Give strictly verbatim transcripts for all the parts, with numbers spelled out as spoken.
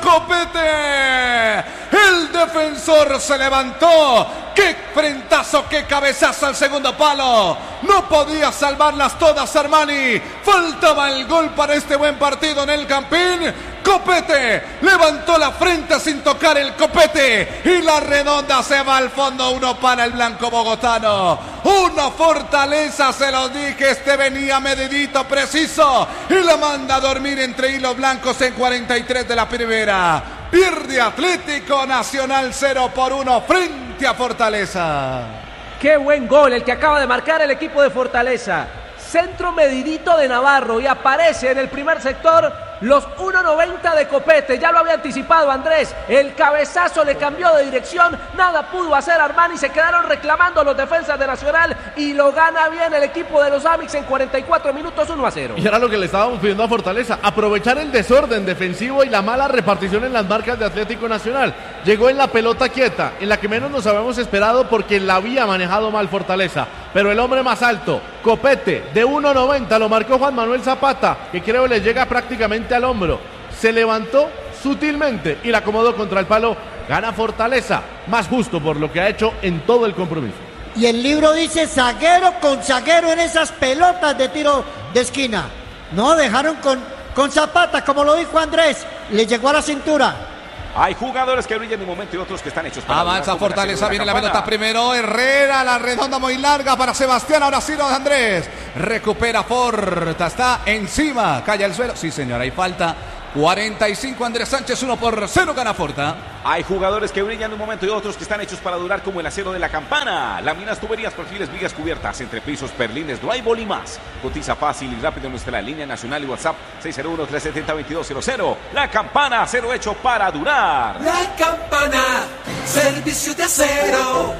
Copete. El defensor se levantó. ¡Qué frentazo, qué cabezazo al segundo palo! No podía salvarlas todas Armani. Faltaba el gol para este buen partido en el Campín. Copete levantó la frente sin tocar el copete y la redonda se va al fondo. Uno para el blanco bogotano. Una fortaleza, se los dije. Este venía medidito, preciso y la manda a dormir entre hilos blancos en cuarenta y tres de la primera. Pierde Atlético Nacional cero por uno frente a Fortaleza. Qué buen gol el que acaba de marcar el equipo de Fortaleza. Centro medidito de Navarro y aparece en el primer sector los uno noventa de Copete. Ya lo había anticipado Andrés. El cabezazo le cambió de dirección. Nada pudo hacer Armani. Se quedaron reclamando los defensas de Nacional y lo gana bien el equipo de los Amix en cuarenta y cuatro minutos, uno a cero. Y era lo que le estábamos pidiendo a Fortaleza, aprovechar el desorden defensivo y la mala repartición en las marcas de Atlético Nacional. Llegó en la pelota quieta, en la que menos nos habíamos esperado porque la había manejado mal Fortaleza. Pero el hombre más alto, Copete, de uno noventa, lo marcó Juan Manuel Zapata, que creo le llega prácticamente al hombro. Se levantó sutilmente y la acomodó contra el palo. Gana Fortaleza, más justo por lo que ha hecho en todo el compromiso. Y el libro dice zaguero con zaguero en esas pelotas de tiro de esquina. No, dejaron con, con Zapata, como lo dijo Andrés, le llegó a la cintura. Hay jugadores que brillan en un momento y otros que están hechos para... Avanza Fortaleza, viene la pelota primero, Herrera, la redonda muy larga para Sebastián, ahora sí lo de Andrés. Recupera Forta, está encima, cae al suelo. Sí señor, hay falta. cuarenta y cinco Andrés Sánchez, uno por cero gana Forta. Hay jugadores que brillan en un momento y otros que están hechos para durar, como el acero de la Campana. Láminas, tuberías, perfiles, vigas cubiertas, entrepisos, perlines, drywall y más. Cotiza fácil y rápido en nuestra línea nacional y WhatsApp seis cero uno, tres siete cero, dos dos cero cero. La Campana, acero hecho para durar. La Campana, servicio de acero.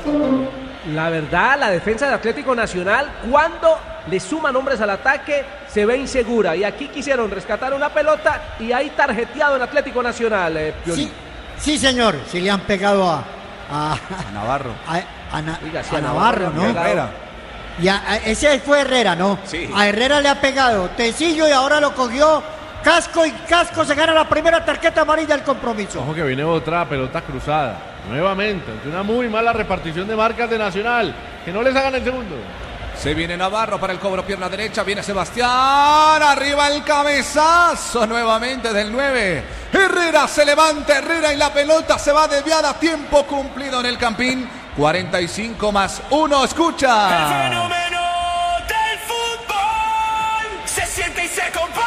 La verdad, la defensa de Atlético Nacional, cuando le suman hombres al ataque, se ve insegura. Y aquí quisieron rescatar una pelota y ahí tarjeteado en Atlético Nacional. Eh, sí, sí, señor. Sí le han pegado a... A, a Navarro. A, a, Na, Oiga, sí, a, a Navarro, Navarro, ¿no? Herrera. Y a, a, ese fue Herrera, ¿no? Sí. A Herrera le ha pegado Tecillo y ahora lo cogió Casco. Y Casco se gana la primera tarjeta amarilla del compromiso. Ojo que viene otra pelota cruzada. Nuevamente, ante una muy mala repartición de marcas de Nacional. Que no les hagan el segundo. Se viene Navarro para el cobro, pierna derecha, viene Sebastián, arriba el cabezazo nuevamente del nueve. Herrera se levanta, Herrera y la pelota se va desviada, tiempo cumplido en el Campín. cuarenta y cinco más uno, escucha. El fenómeno del fútbol se siente y se comparte.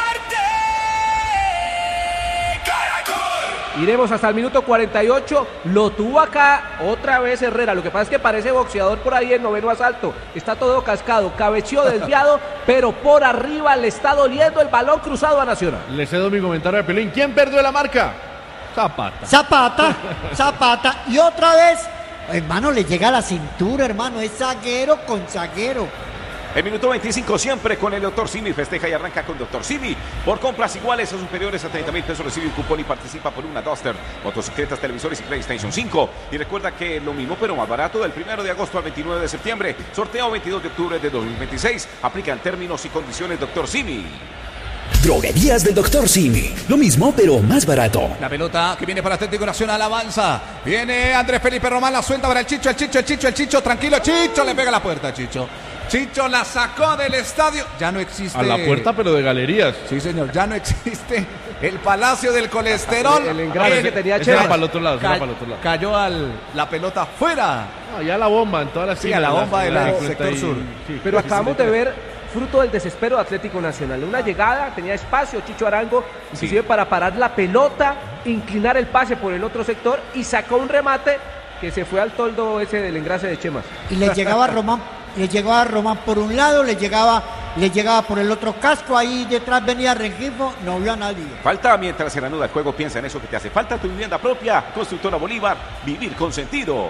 Iremos hasta el minuto cuarenta y ocho. Lo tuvo acá otra vez Herrera. Lo que pasa es que parece boxeador por ahí en noveno asalto. Está todo cascado, cabeció desviado, pero por arriba le está doliendo el balón cruzado a Nacional. Le cedo mi comentario de Pelín. ¿Quién perdió la marca? Zapata. Zapata, Zapata. Y otra vez, hermano, le llega a la cintura, hermano. Es zaguero con zaguero. El minuto veinticinco siempre con el doctor Simi. Festeja y arranca con doctor Simi. Por compras iguales o superiores a treinta mil pesos recibe un cupón y participa por una Duster, motocicletas, televisores y PlayStation cinco. Y recuerda que lo mismo pero más barato del primero de agosto al veintinueve de septiembre. Sorteo veintidós de octubre de dos mil veintiséis. Aplican términos y condiciones doctor Simi. Droguerías del doctor Simi. Lo mismo, pero más barato. La pelota que viene para Atlético Nacional avanza. Viene Andrés Felipe Román, la suelta para el Chicho, el Chicho, el Chicho, el Chicho. Tranquilo, Chicho, le pega la puerta, Chicho. Chicho la sacó del estadio. Ya no existe. A la puerta, pero de galerías. Sí, señor. Ya no existe el Palacio del Colesterol. El, el engrane que tenía Chema. Chema. Para el otro lado, Ca- para el otro lado. Cayó al, la pelota fuera. No, ya la bomba en toda la Sí, a la bomba del sector sur. Sí, Pero sí, acabamos sí, de ver fruto del desespero de Atlético Nacional. Una llegada, tenía espacio Chicho Arango, inclusive Sí. para parar la pelota, inclinar el pase por el otro sector y sacó un remate que se fue al toldo ese del engrase de Chemas. Y le llegaba a Román, le llegaba a Román por un lado, le llegaba, le llegaba por el otro casco, ahí detrás venía Rengifo, no vio a nadie. Falta mientras se reanuda el juego, piensa en eso que te hace falta, tu vivienda propia. Constructora Bolívar, vivir con sentido.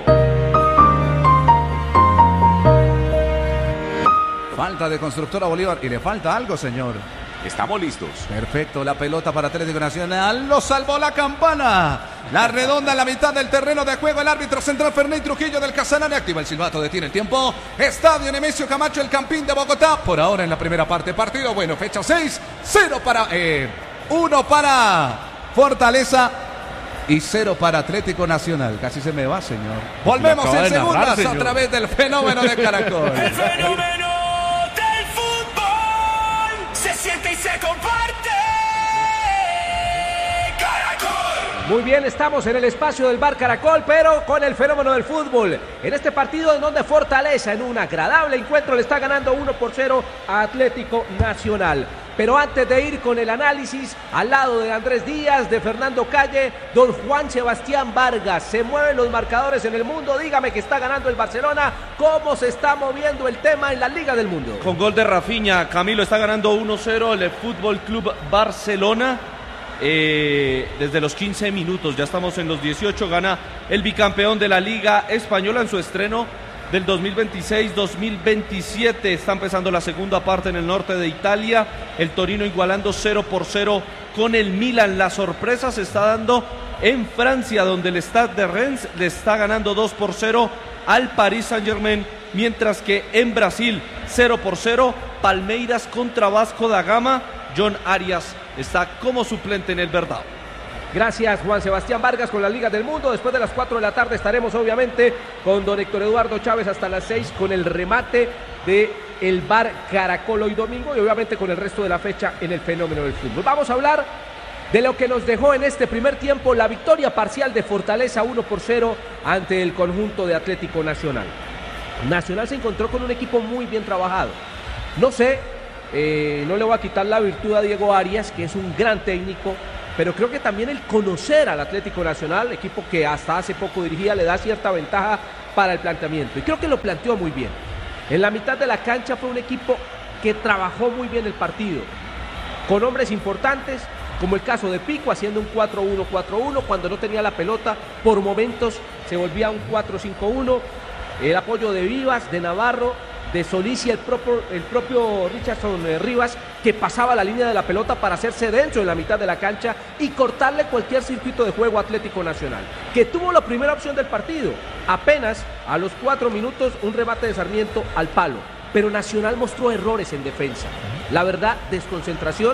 Falta de Constructora Bolívar. Y le falta algo, señor. Estamos listos. Perfecto, la pelota para Atlético Nacional. Lo salvó la Campana. La redonda en la mitad del terreno de juego. El árbitro central Ferney Trujillo del Casanare activa el silbato, detiene el tiempo. Estadio Nemesio Camacho, el Campín de Bogotá. Por ahora en la primera parte partido. Bueno, fecha seis, cero para... Eh, uno para Fortaleza. y cero para Atlético Nacional. Casi se me va, señor. Volvemos en segundas a través del fenómeno de Caracol. El fenómeno del fútbol se siente y se comparte. Caracol. Muy bien, estamos en el espacio del Bar Caracol, pero con el fenómeno del fútbol. En este partido en donde Fortaleza, en un agradable encuentro, le está ganando uno por cero a Atlético Nacional. Pero antes de ir con el análisis, al lado de Andrés Díaz, de Fernando Calle, don Juan Sebastián Vargas. Se mueven los marcadores en el mundo. Dígame que está ganando el Barcelona. ¿Cómo se está moviendo el tema en la Liga del Mundo? Con gol de Rafinha, Camilo, está ganando uno cero el Fútbol Club Barcelona. Eh, desde los quince minutos, ya estamos en los dieciocho. Gana el bicampeón de la Liga Española en su estreno del dos mil veintiséis dos mil veintisiete. Está empezando la segunda parte en el norte de Italia. El Torino igualando cero por cero con el Milan. La sorpresa se está dando en Francia, donde el Stade de Reims le está ganando dos por cero al Paris Saint-Germain, mientras que en Brasil cero por cero Palmeiras contra Vasco da Gama. John Arias está como suplente en el Verdão. Gracias, Juan Sebastián Vargas, con la Liga del Mundo. Después de las cuatro de la tarde estaremos obviamente con don Héctor Eduardo Chávez hasta las seis con el remate de el Bar Caracol hoy domingo y obviamente con el resto de la fecha en el fenómeno del fútbol. Vamos a hablar de lo que nos dejó en este primer tiempo la victoria parcial de Fortaleza uno por cero ante el conjunto de Atlético Nacional. Nacional se encontró con un equipo muy bien trabajado. No sé, eh, no le voy a quitar la virtud a Diego Arias, que es un gran técnico, pero creo que también el conocer al Atlético Nacional, equipo que hasta hace poco dirigía, le da cierta ventaja para el planteamiento. Y creo que lo planteó muy bien. En la mitad de la cancha fue un equipo que trabajó muy bien el partido, con hombres importantes, como el caso de Pico, haciendo un cuatro uno cuatro uno, cuando no tenía la pelota, por momentos se volvía un cuatro cinco uno, el apoyo de Vivas, de Navarro, de Solís y el propio, el propio Richardson eh, Rivas, que pasaba la línea de la pelota para hacerse denso en la mitad de la cancha y cortarle cualquier circuito de juego a Atlético Nacional, que tuvo la primera opción del partido, apenas a los cuatro minutos un remate de Sarmiento al palo, pero Nacional mostró errores en defensa, la verdad, desconcentración